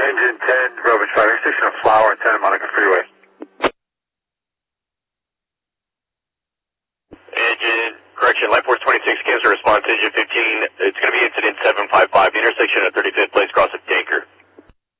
engine 10, Bravo 5, intersection of Flower and Santa Monica Freeway. Correction, Light Force 26 gives a response to engine 15. It's going to be incident 755, the intersection of 35th